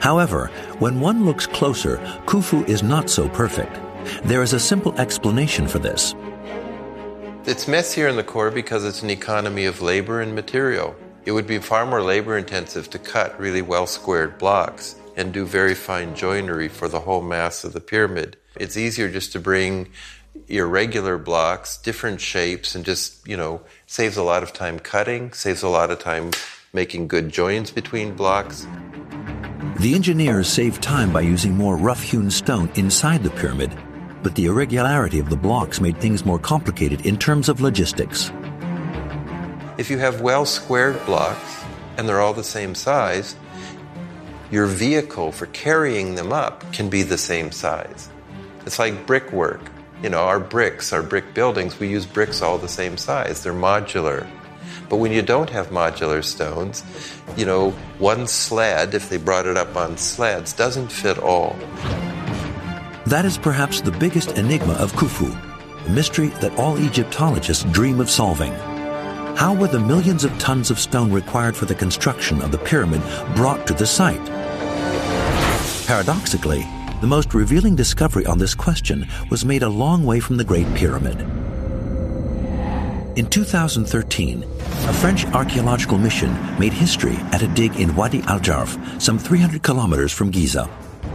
However, when one looks closer, Khufu is not so perfect. There is a simple explanation for this. It's messier in the core because it's an economy of labor and material. It would be far more labor-intensive to cut really well-squared blocks and do very fine joinery for the whole mass of the pyramid. It's easier just to bring irregular blocks, different shapes, and just, saves a lot of time cutting, saves a lot of time making good joins between blocks. The engineers saved time by using more rough-hewn stone inside the pyramid, but the irregularity of the blocks made things more complicated in terms of logistics. If you have well-squared blocks, and they're all the same size, your vehicle for carrying them up can be the same size. It's like brickwork. Our brick buildings, we use bricks all the same size. They're modular. But when you don't have modular stones, one sled, if they brought it up on sleds, doesn't fit all. That is perhaps the biggest enigma of Khufu, a mystery that all Egyptologists dream of solving. How were the millions of tons of stone required for the construction of the pyramid brought to the site? Paradoxically, the most revealing discovery on this question was made a long way from the Great Pyramid. In 2013, a French archaeological mission made history at a dig in Wadi al-Jarf, some 300 kilometers from Giza.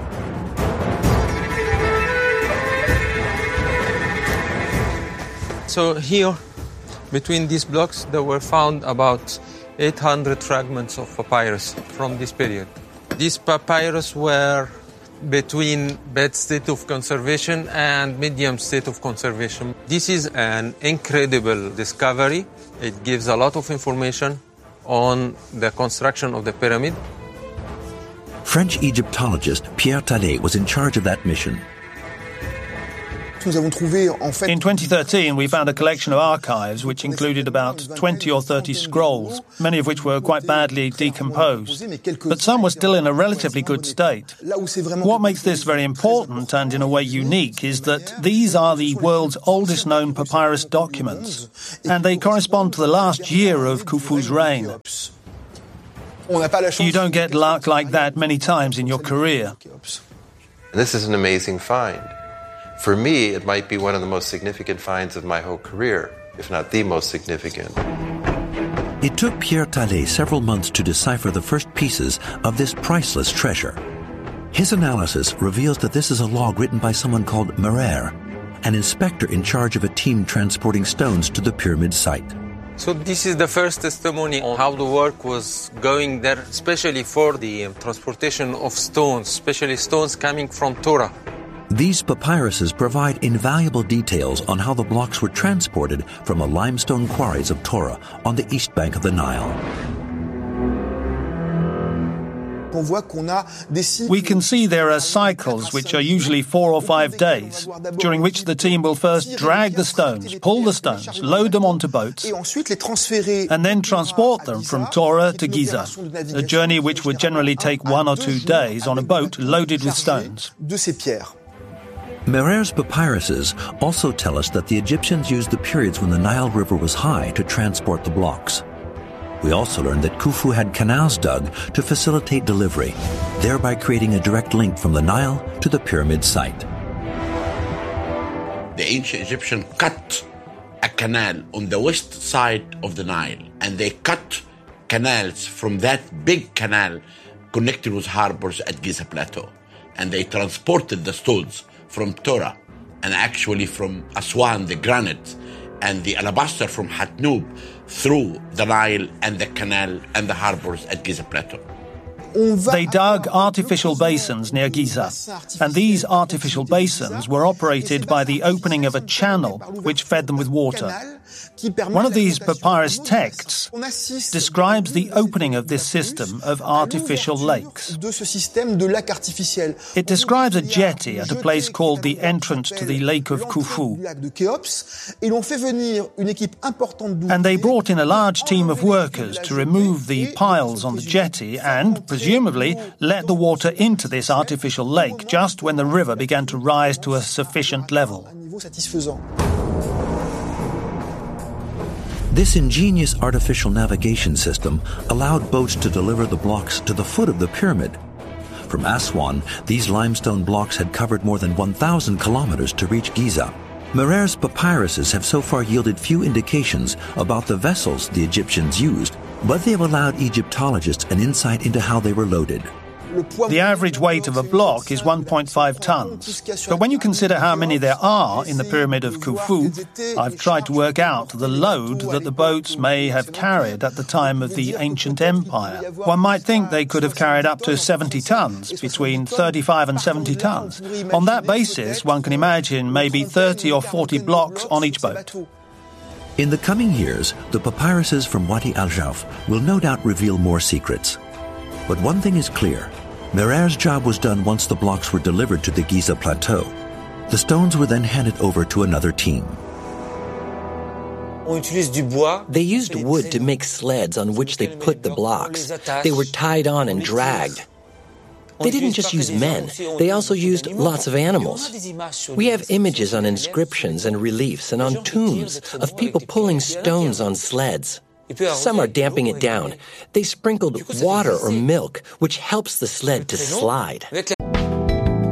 So here, between these blocks, there were found about 800 fragments of papyrus from this period. These papyrus were between bad state of conservation and medium state of conservation. This is an incredible discovery. It gives a lot of information on the construction of the pyramid. French Egyptologist Pierre Talley was in charge of that mission. In 2013, we found a collection of archives which included about 20 or 30 scrolls, many of which were quite badly decomposed, but some were still in a relatively good state. What makes this very important and in a way unique is that these are the world's oldest known papyrus documents, and they correspond to the last year of Khufu's reign. You don't get luck like that many times in your career. This is an amazing find. For me, it might be one of the most significant finds of my whole career, if not the most significant. It took Pierre Talley several months to decipher the first pieces of this priceless treasure. His analysis reveals that this is a log written by someone called Merer, an inspector in charge of a team transporting stones to the pyramid site. So this is the first testimony on how the work was going there, especially for the transportation of stones, especially stones coming from Torah. These papyruses provide invaluable details on how the blocks were transported from the limestone quarries of Torah on the east bank of the Nile. We can see there are cycles which are usually 4 or 5 days, during which the team will first drag the stones, pull the stones, load them onto boats, and then transport them from Torah to Giza, a journey which would generally take 1 or 2 days on a boat loaded with stones. Merer's papyruses also tell us that the Egyptians used the periods when the Nile River was high to transport the blocks. We also learned that Khufu had canals dug to facilitate delivery, thereby creating a direct link from the Nile to the pyramid site. The ancient Egyptians cut a canal on the west side of the Nile, and they cut canals from that big canal connected with harbors at Giza Plateau. And they transported the stones from Torah and actually from Aswan, the granite, and the alabaster from Hatnub through the Nile and the canal and the harbors at Giza Plateau. They dug artificial basins near Giza, and these artificial basins were operated by the opening of a channel which fed them with water. One of these papyrus texts describes the opening of this system of artificial lakes. It describes a jetty at a place called the entrance to the Lake of Khufu. And they brought in a large team of workers to remove the piles on the jetty and, presumably, let the water into this artificial lake just when the river began to rise to a sufficient level. This ingenious artificial navigation system allowed boats to deliver the blocks to the foot of the pyramid. From Aswan, these limestone blocks had covered more than 1,000 kilometers to reach Giza. Merer's papyruses have so far yielded few indications about the vessels the Egyptians used, but they have allowed Egyptologists an insight into how they were loaded. The average weight of a block is 1.5 tons. But when you consider how many there are in the Pyramid of Khufu, I've tried to work out the load that the boats may have carried at the time of the ancient empire. One might think they could have carried up to 70 tons, between 35 and 70 tons. On that basis, one can imagine maybe 30 or 40 blocks on each boat. In the coming years, the papyruses from Wadi al-Jawf will no doubt reveal more secrets. But one thing is clear. Merer's job was done once the blocks were delivered to the Giza Plateau. The stones were then handed over to another team. They used wood to make sleds on which they put the blocks. They were tied on and dragged. They didn't just use men, they also used lots of animals. We have images on inscriptions and reliefs and on tombs of people pulling stones on sleds. Some are damping it down. They sprinkled water or milk, which helps the sled to slide.